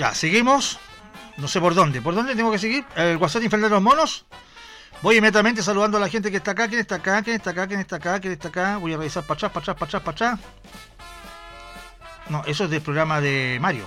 Ya, seguimos. No sé por dónde. ¿Por dónde tengo que seguir? El WhatsApp infernal de los monos. Voy inmediatamente saludando a la gente que está acá. ¿Quién está acá? ¿Quién está acá? ¿Quién está acá? ¿Quién está acá? Voy a revisar para atrás, para atrás, para atrás, para atrás. No, eso es del programa de Mario.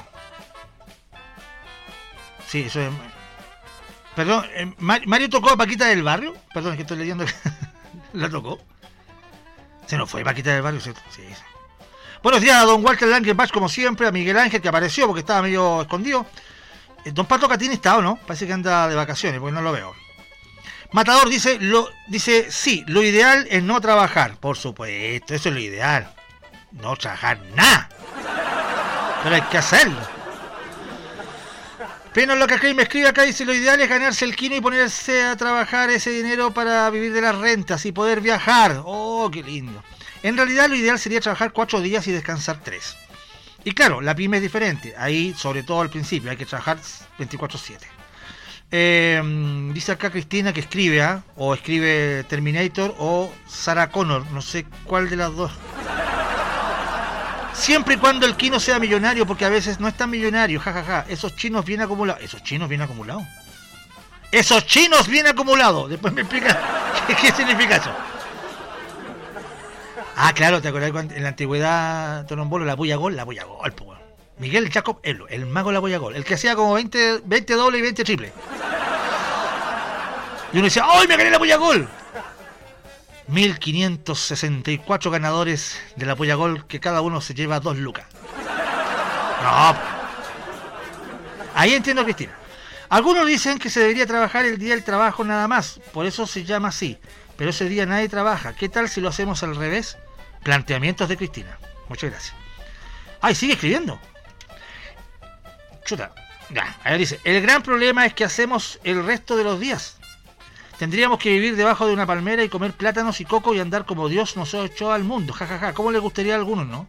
Sí, eso es... Perdón, ¿Mario tocó a Paquita del Barrio? Perdón, es que estoy leyendo. ¿La tocó? Se nos fue Paquita del Barrio, ¿cierto? Sí. Buenos días a don Walter Langenbach, como siempre, a Miguel Ángel, que apareció porque estaba medio escondido. Don Pato Catini está, ¿o no? Parece que anda de vacaciones, porque no lo veo. Matador dice, sí, lo ideal es no trabajar. Por supuesto, eso es lo ideal. No trabajar nada. Pero hay que hacerlo. Pero lo que acá me escribe acá dice, lo ideal es ganarse el quino y ponerse a trabajar ese dinero para vivir de las rentas y poder viajar. Oh, qué lindo. En realidad lo ideal sería trabajar 4 días y descansar 3. Y claro, la pyme es diferente. Ahí, sobre todo al principio, hay que trabajar 24/7. Dice acá Cristina que escribe, o escribe Terminator o Sarah Connor, no sé cuál de las dos. Siempre y cuando el quino sea millonario, porque a veces no es tan millonario, jajaja. Esos chinos bien acumulados. ¿Esos chinos bien acumulados? ¡Esos chinos bien acumulados! Después me explica qué significa eso. Ah, claro, ¿te acordás cuando en la antigüedad, Torombolo, la Puya Gol, pues. Miguel Jacob Elo, el mago de la Puya Gol, el que hacía como 20 doble y 20 triple. Y uno decía, ¡ay, me gané la Puya Gol! 1564 ganadores de la Puya Gol, que cada uno se lleva 2 lucas. No. Ahí entiendo a Cristina. Algunos dicen que se debería trabajar el día del trabajo nada más, por eso se llama así. Pero ese día nadie trabaja. ¿Qué tal si lo hacemos al revés? Planteamientos de Cristina. Muchas gracias. ¡Ay, sigue escribiendo! Chuta. Ya, ahí dice, el gran problema es que hacemos el resto de los días. Tendríamos que vivir debajo de una palmera y comer plátanos y coco y andar como Dios nos echó al mundo. Jajaja, ¿cómo le gustaría a algunos, no?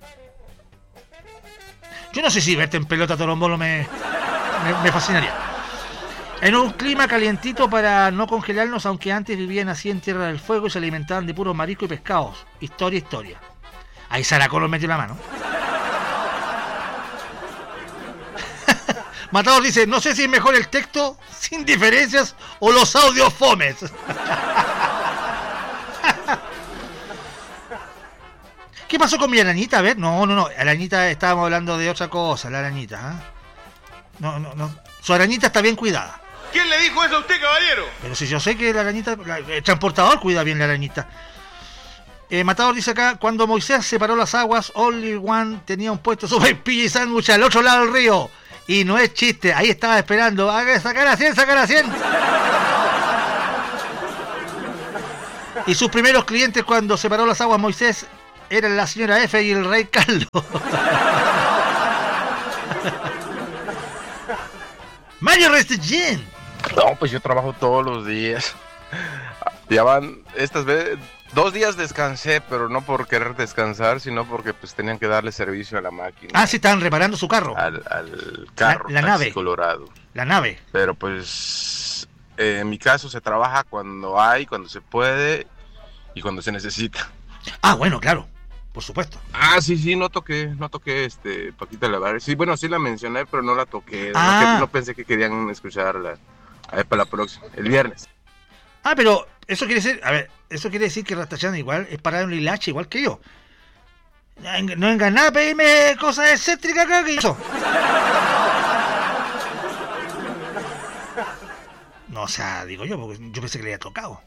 Yo no sé si verte en pelota, Torombolo, me fascinaría. En un clima calientito para no congelarnos, aunque antes vivían así en Tierra del Fuego y se alimentaban de puros mariscos y pescados. Historia. Ahí Saracón nos metió la mano. Matador dice, no sé si es mejor el texto sin diferencias o los audios fomes. ¿Qué pasó con mi arañita? A ver, no, arañita, estábamos hablando de otra cosa, la arañita. No, su arañita está bien cuidada. ¿Quién le dijo eso a usted, caballero? Pero si yo sé que la arañita, el transportador cuida bien la arañita. Matador dice acá, cuando Moisés separó las aguas, Only One tenía un puesto sobre pilla y sándwich al otro lado del río. Y no es chiste, ahí estaba esperando. Sacar a 100. Y sus primeros clientes cuando separó las aguas Moisés eran la señora F y el rey Carlos. Mario Restringent. No, pues yo trabajo todos los días. Ya van estas veces. 2 días descansé, pero no por querer descansar, sino porque pues tenían que darle servicio a la máquina. Ah, sí, estaban reparando su carro. Al carro, la nave. Colorado. La nave. Pero pues en mi caso se trabaja cuando hay, cuando se puede y cuando se necesita. Ah, bueno, claro, por supuesto. Ah, sí, no toqué Paquita la Barrio. Sí, bueno, sí la mencioné, pero no la toqué. Ah. No pensé que querían escucharla. A ver, para la próxima, el viernes. Ah, pero eso quiere decir que Rastachán igual es parado en un hilache igual que yo. No vengan nada a pedirme cosas excéntricas acá que eso. No, o sea, digo yo, porque yo pensé que le había tocado.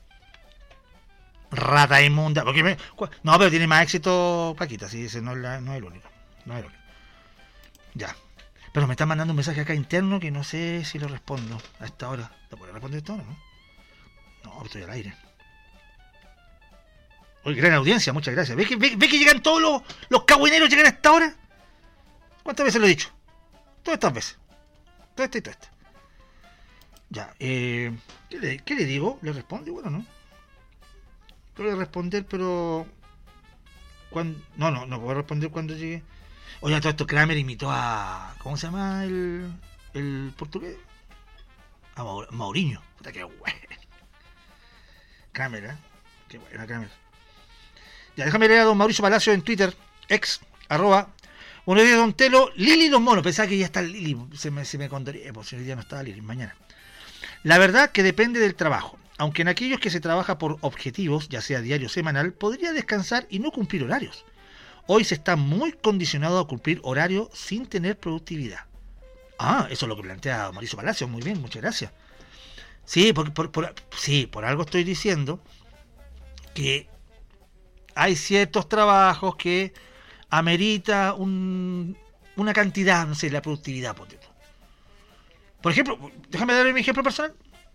Rata inmunda. No, pero tiene más éxito Paquita, sí, ese no es el único. Ya. Pero me están mandando un mensaje acá interno que no sé si lo respondo a esta hora. ¿Lo puedo responder a esta hora, no? No, estoy al aire. Oye, gran audiencia, muchas gracias. ¿Ve que llegan todos los cagüineros llegan a esta hora? ¿Cuántas veces lo he dicho? Todas estas veces. Toda esta. Ya, ¿qué le digo? ¿Le responde? Bueno, ¿no? Tengo que responder, pero... No puedo responder cuando llegue. Oye, todo esto Kramer imitó a... ¿Cómo se llama el portugués? A Mourinho. Puta, qué bueno. Kramer, qué buena Kramer. Ya, déjame leer a don Mauricio Palacio en Twitter, @, Buenos días, don Telo. Lili los monos. Pensaba que ya está Lili. Se me condoré, pues hoy día no estaba Lili, mañana. La verdad que depende del trabajo. Aunque en aquellos que se trabaja por objetivos, ya sea diario o semanal, podría descansar y no cumplir horarios. Hoy se está muy condicionado a cumplir horario sin tener productividad. Ah, eso es lo que plantea Mauricio Palacios. Muy bien, muchas gracias. Sí, por algo estoy diciendo que hay ciertos trabajos que amerita una cantidad, no sé, la productividad. Por ejemplo, déjame dar mi ejemplo personal.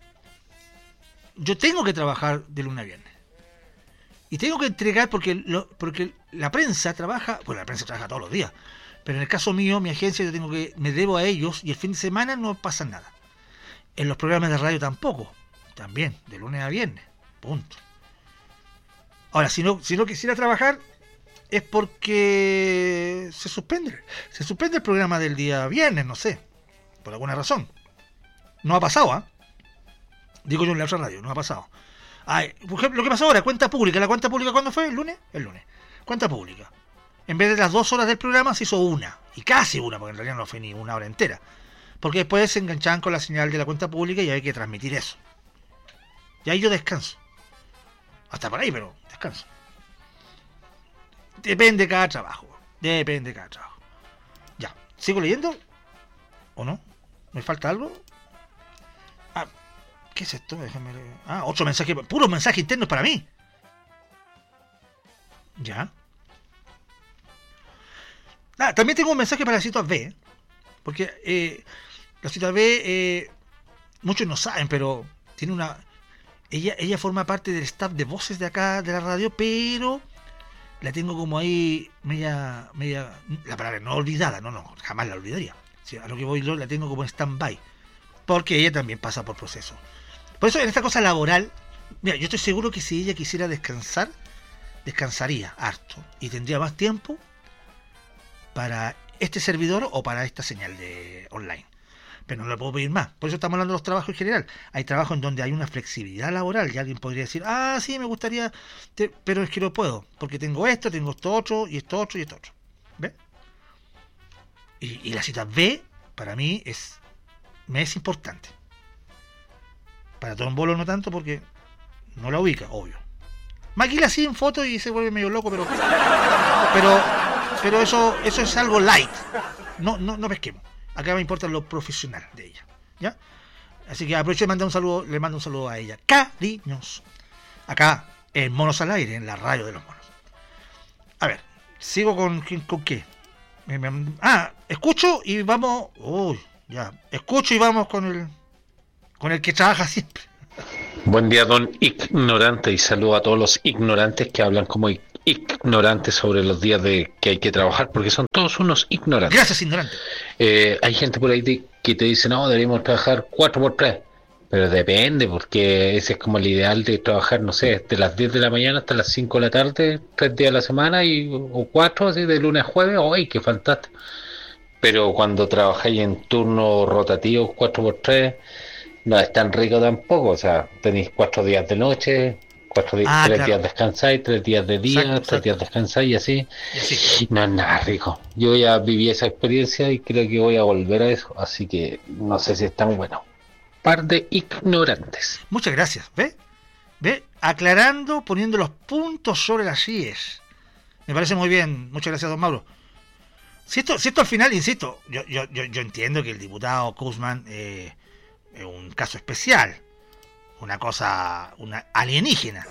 Yo tengo que trabajar de lunes a viernes. Y tengo que entregar porque la prensa trabaja, bueno, la prensa trabaja todos los días. Pero en el caso mío, mi agencia, me debo a ellos y el fin de semana no pasa nada. En los programas de radio tampoco. También, de lunes a viernes. Punto. Ahora, si no quisiera trabajar, es porque se suspende el programa del día viernes, no sé. Por alguna razón. No ha pasado, ¿ah? Digo yo en la otra radio, no ha pasado. Por ejemplo, lo que pasó ahora, cuenta pública. ¿La cuenta pública cuándo fue? ¿El lunes? El lunes. Cuenta pública. En vez de las 2 horas del programa se hizo una. Y casi una, porque en realidad no fue ni una hora entera. Porque después se enganchaban con la señal de la cuenta pública y hay que transmitir eso. Y ahí yo descanso. Hasta por ahí, pero descanso. Depende de cada trabajo. Ya. ¿Sigo leyendo? ¿O no? ¿Me falta algo? ¿Qué es esto? Déjame leer. 8 mensajes. Puros mensajes internos para mí. Ya. También tengo un mensaje para la Cita B. Porque la Cita B, muchos no saben, pero tiene una... Ella forma parte del staff de voces de acá, de la radio, pero la tengo como ahí media la palabra no olvidada, no, jamás la olvidaría. Sí, a lo que voy yo la tengo como en stand-by, porque ella también pasa por proceso. Por eso en esta cosa laboral, mira, yo estoy seguro que si ella quisiera descansar, descansaría harto y tendría más tiempo para este servidor o para esta señal de online. Pero no le puedo pedir más. Por eso estamos hablando de los trabajos en general. Hay trabajos en donde hay una flexibilidad laboral y alguien podría decir, sí, me gustaría, pero es que no puedo, porque tengo esto otro, y esto otro. ¿Ves? Y la cita B, para mí, me es importante. Para Tom Bolo no tanto, porque no la ubica, obvio. Maquila sí en foto y se vuelve medio loco, pero eso es algo light. No pesquemos. Acá me importa lo profesional de ella, ¿ya? Así que aprovecho de le mando un saludo a ella. Cariños. Acá, en Monos al Aire, en la radio de los monos. A ver, sigo con qué. Escucho y vamos... Escucho y vamos con el que trabaja siempre. Buen día, don Ignorante, y saludo a todos los ignorantes que hablan como ignorantes sobre los días que hay que trabajar, porque son todos unos ignorantes. Gracias, ignorante. Hay gente por ahí que te dice, no, deberíamos trabajar 4x3, pero depende, porque ese es como el ideal de trabajar, no sé, de las 10 de la mañana hasta las 5 de la tarde, 3 días a la semana, o 4, así de lunes a jueves. ¡Ay, qué fantástico! Pero cuando trabajáis en turno rotativo 4x3, no es tan rico tampoco. O sea, tenéis 4 días de noche, 3 claro. días descansáis, 3 días de día, Exacto. 3 días descansáis y así. No es nada rico. Yo ya viví esa experiencia y creo que voy a volver a eso, así que no sé si es tan bueno. Par de ignorantes. Muchas gracias. ¿Ve? Aclarando, poniendo los puntos sobre las IES. Me parece muy bien. Muchas gracias, don Mauro. Si esto al final, insisto, yo entiendo que el diputado Kuzman es un caso especial, una alienígena.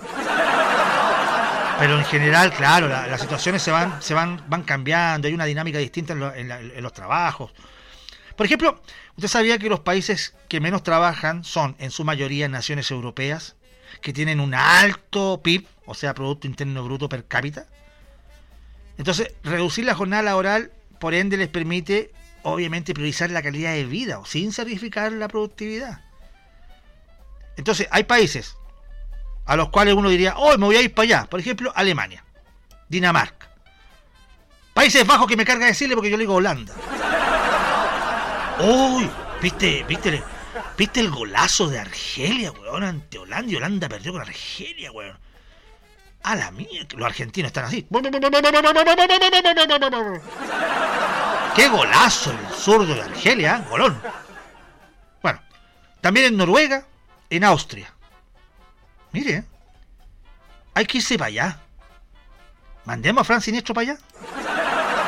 Pero en general, claro, las situaciones se van cambiando, hay una dinámica distinta en los trabajos. Por ejemplo, ¿usted sabía que los países que menos trabajan son, en su mayoría, naciones europeas, que tienen un alto PIB, o sea, Producto Interno Bruto per cápita? Entonces, reducir la jornada laboral, por ende, les permite, obviamente, priorizar la calidad de vida, sin sacrificar la productividad. Entonces, hay países a los cuales uno diría, me voy a ir para allá. Por ejemplo, Alemania, Dinamarca. Países Bajos, que me carga decirle porque yo le digo Holanda. ¡Uy! ¿Viste el golazo de Argelia, weón, ante Holanda? Y Holanda perdió con Argelia, weón. A la mía, los argentinos están así. ¡Qué golazo el zurdo de Argelia! ¡Golón! Bueno, también en Noruega, en Austria. Mire, hay que irse para allá. Mandemos a Fran Siniestro para allá.